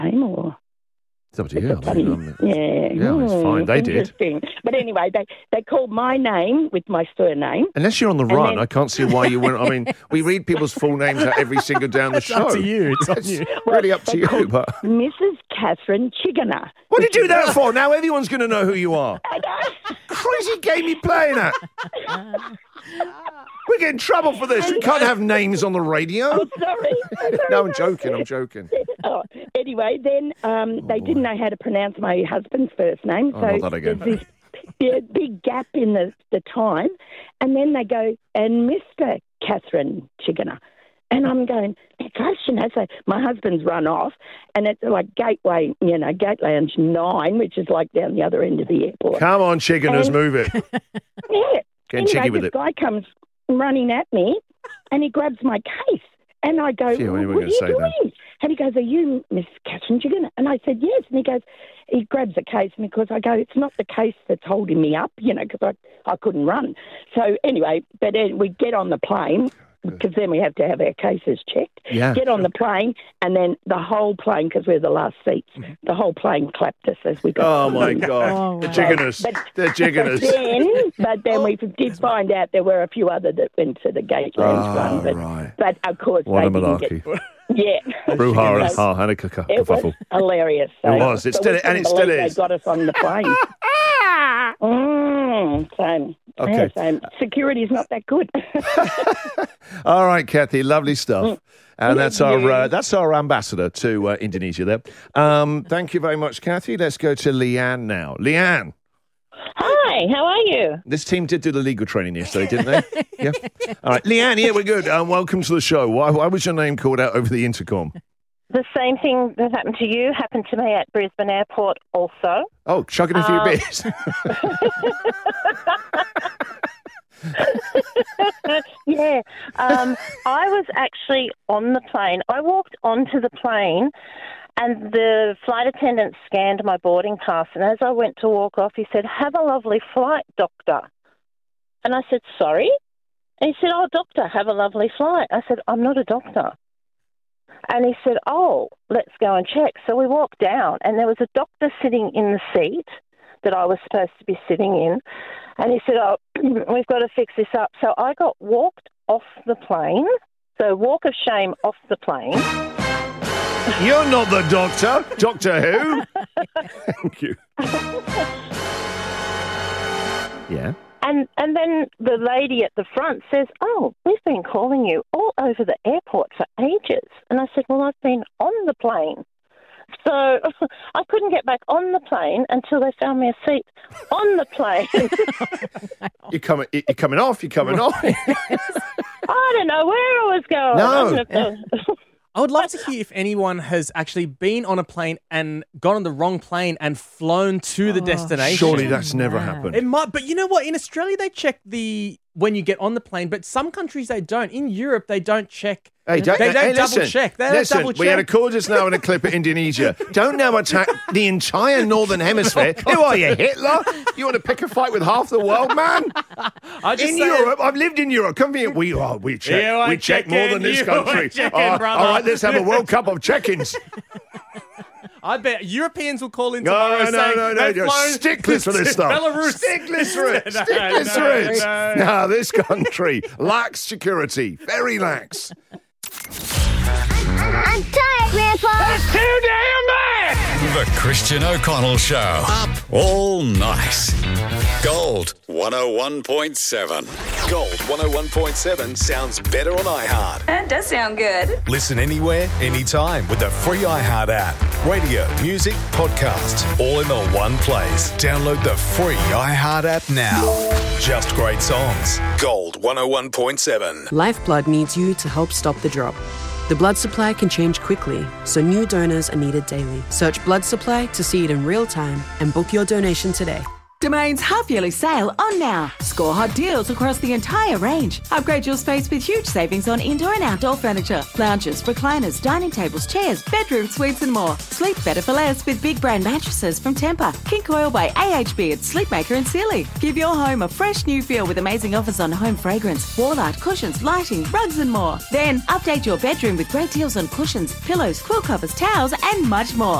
name or... It's up to you. Yeah, it's fine. They did. But anyway, they called my name with my surname. Unless you're on the run, I can't see why you wouldn't. I mean, we read people's full names out every single day on the show. It's up to you. It's up to you. Really up to you. But Mrs. Catherine Chigana. What did you do that for? Now everyone's going to know who you are. I know. Crazy game you playing at. We get in trouble for this. We can't have names on the radio. Oh, sorry. No, I'm joking. Oh, anyway, then they didn't know how to pronounce my husband's first name. So not that again. there's this big gap in the time. And then they go, and Mr. Catherine Chigana. And I'm going, gosh, so my husband's run off, and it's like Gateway, Gate Lounge 9, which is like down the other end of the airport. Come on, Chickeners, move it. Yeah. Getting cheeky with this it. guy comes running at me, and he grabs my case. And I go, what are you doing? And he goes, are you Miss Catherine Chigana? And I said, yes. And he grabs a case, and because I go, it's not the case that's holding me up, because I couldn't run. So anyway, but we get on the plane, because then we have to have our cases checked. Yeah. Get on the plane, and then the whole plane, because we're the last seats, the whole plane clapped us as we got. Oh my God, the Chickeners, But then we did find out there were a few other that went to the Gate Lounge run. Right. But of course, What they a didn't malarkey. get. Yeah. Brouhaha and a It was kerfuffle. hilarious. It was. It still is. They got us on the plane. So security's not that good. All right, Kathy, lovely stuff. And that's our ambassador to Indonesia there. Thank you very much, Kathy. Let's go to Leanne now. Leanne. Hi, how are you? This team did do the legal training yesterday, didn't they? Yeah. All right, Leanne, yeah, we're good. Welcome to the show. Why was your name called out over the intercom? The same thing that happened to you happened to me at Brisbane Airport also. Oh, chugging a few bits. Yeah. I was actually on the plane. I walked onto the plane and the flight attendant scanned my boarding pass. And as I went to walk off, he said, "Have a lovely flight, doctor." And I said, "Sorry?" And he said, "Oh, doctor, have a lovely flight." I said, "I'm not a doctor." And he said, "Oh, let's go and check." So we walked down, and there was a doctor sitting in the seat that I was supposed to be sitting in. And he said, "Oh, we've got to fix this up." So I got walked off the plane. So walk of shame off the plane. You're not the doctor. Doctor Who? Thank you. Yeah. And then the lady at the front says, "Oh, we've been calling you all over the airport for ages." And I said, "Well, I've been on the plane." So I couldn't get back on the plane until they found me a seat on the plane. You're coming off. I don't know where I was going. No. I would love to hear if anyone has actually been on a plane and got on the wrong plane and flown to the destination. Surely that's never happened. It might, but you know what? In Australia, they check when you get on the plane, but some countries they don't. In Europe, they don't check. They don't double check. Listen, we had a call just now in a clip of Indonesia. Don't now attack the entire northern hemisphere. Who are you, Hitler? You want to pick a fight with half the world, man? Europe, I've lived in Europe. Come here. We check. You we check more than this country. All right, let's have a World Cup of check-ins. I bet Europeans will call in No, tomorrow you're sticklers for this stuff. Belarus. Sticklers for it. No, this country lacks security. Very lax. I'm tired, Grandpa. That's too damn bad! The Christian O'Connell Show. Up all night. Gold 101.7. Gold 101.7 sounds better on iHeart. That does sound good. Listen anywhere, anytime with the free iHeart app. Radio, music, podcasts, all in the one place. Download the free iHeart app now. Just great songs. Gold 101.7. Lifeblood needs you to help stop the drop. The blood supply can change quickly, so new donors are needed daily. Search blood supply to see it in real time and book your donation today. Domain's half-yearly sale on now. Score hot deals across the entire range. Upgrade your space with huge savings on indoor and outdoor furniture, lounges, recliners, dining tables, chairs, bedroom suites and more. Sleep better for less with big brand mattresses from Tempur, King Coil by AHB at Sleepmaker and Sealy. Give your home a fresh new feel with amazing offers on home fragrance, wall art, cushions, lighting, rugs and more. Then update your bedroom with great deals on cushions, pillows, quilt covers, towels and much more.